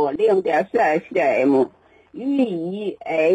0.3cm，予以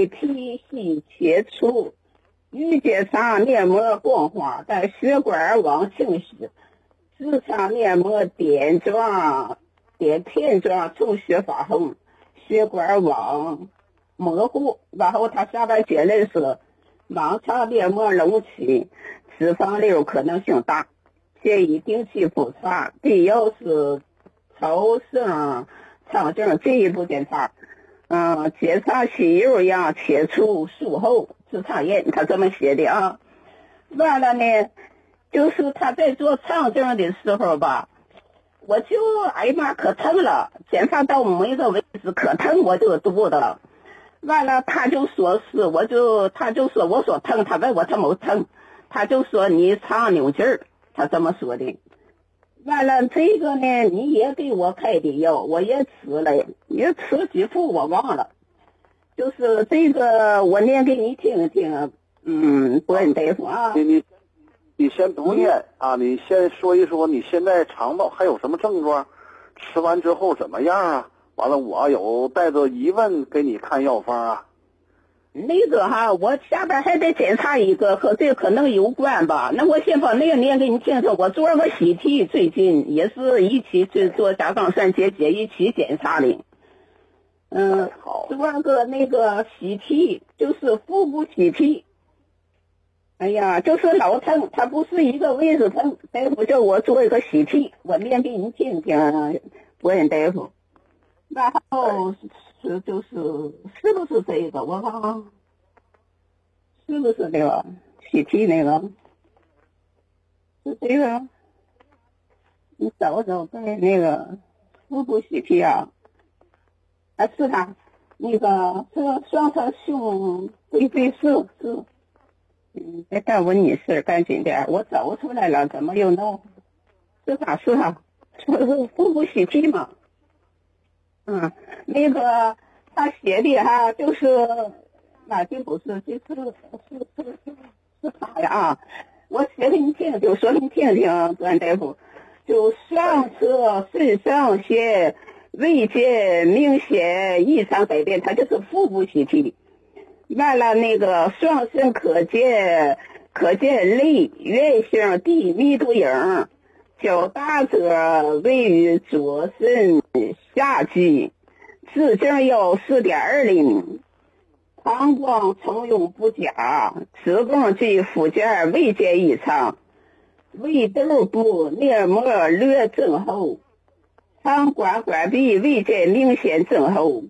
APC 切除，预结肠黏膜光滑，但血管网清晰，直肠黏膜点片状出血发红，血管网模糊。然后他下边结论是盲肠黏膜隆起，脂肪瘤可能性大，建议定期复查，必要是超声肠镜进一步检查。结肠息肉样切除术后直肠炎，他这么写的啊。完了呢，就是他在做肠镜的时候吧，我就哎呀妈可疼了，检查到某一个位置可疼，我就堵的。完了他就说是，他就说我说疼，他问我他没疼，他就说你肠扭劲儿，他这么说的。完了这个呢，你也给我开的药，我也吃了，也吃几副我忘了。就是这个我念给你听听，博恩大夫啊。 你先不念啊，你先说一说你现在肠道还有什么症状，吃完之后怎么样啊？完了我有带着疑问给你看药方啊。 那个我下边还得检查一个，和这可能有关吧。那我先把那个念给你听听。我做了个CT，最近也是一起去做甲状腺结节一起检查的。 好。 做了个那个CT，就是腹部CT。哎呀，就是老疼，它不是一个位置疼。大夫叫我做一个CT，我念给你听听，博恩大夫。然后是不是这个？我看看，是不是那个CT那个？是这个？你找找在那个腹部CT啊？是他，那个是双侧胸微背是。别耽误你事，赶紧点，我找出来了，怎么又弄？是他，是腹部CT嘛？那个他写的就是那就不是，是他呀啊！我写给你听，就说给你听听，段大夫，就上侧肾上腺位阶明显异常改变，它就是腹部CT。完了那个双肾可见类圆形低密度影，较大者位于左肾下肌，直径要4.2厘米，膀胱充用不佳，子宫及附件未见异常，胃窦部黏膜略增厚，肠管关闭未见明显增厚，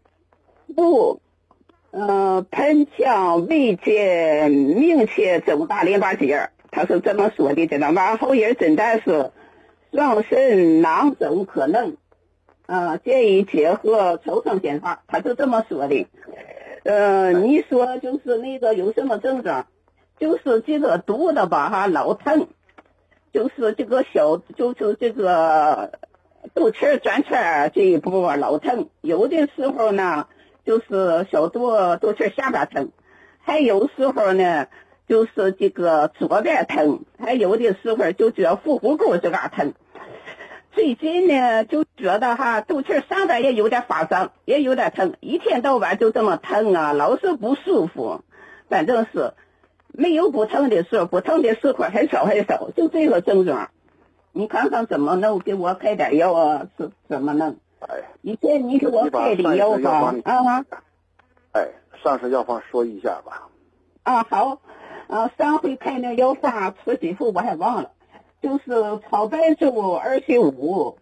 盆腔未见明确肿大淋巴结，他是这么说的。往后也诊断是双肾囊肿可能，建议结合抽层检查，他就这么说的。你说就是那个有什么症状？就是这个肚的吧老疼，就是这个就是这个肚脐转圈这一步老疼，有的时候呢就是小肚脐下边疼，还有时候呢就是这个左边疼，还有的时候就觉得腹股沟这嘎疼。最近呢就觉得肚脐上边也有点发胀，也有点疼，一天到晚就这么疼啊，老是不舒服。反正是没有不疼的时候，不疼的时候很少，就这个症状。你看看怎么弄，给我开点药啊，是怎么弄？以前你给我开的药方上次药方说一下吧。 好，上回开那药方吃几副我还忘了，就是草白粥25，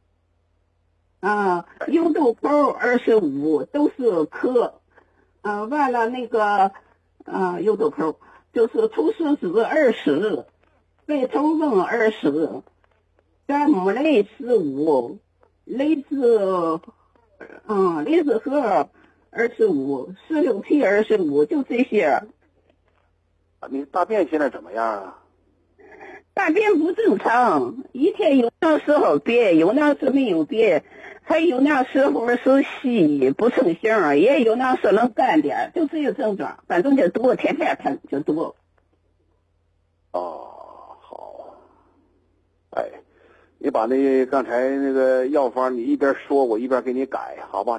油豆蔻25，都是克。完了那个油豆蔻就是菟丝子20，白头翁20，干母类15，雷子核25，石榴皮25，就这些。 你大便现在怎么样啊？ 大便不正常，一天有那时候便，有那时没有便，还有那时候是稀不成形，也有那时能干点，就这个症状，反正就多，天天疼就多。 好。你把那刚才那个药方你一边说，我一边给你改，好吧？